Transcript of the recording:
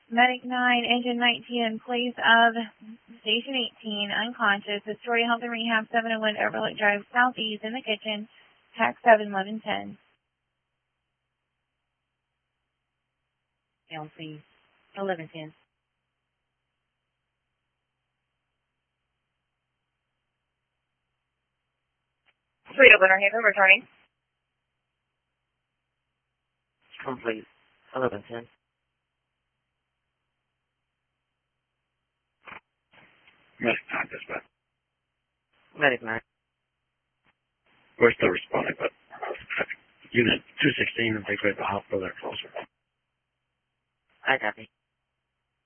Medic 9, Engine 19 in place of Station 18, unconscious. Astoria Health and Rehab, 701 Overlook Drive, Southeast, in the kitchen. TAC 7, 1110. LC 1110. Sweet Winter Haven, returning. Complete. 1110. Medic 9 dispatch. Medic 9. We're still responding, but Unit 216 and take away the hospital, they're closer. I copy.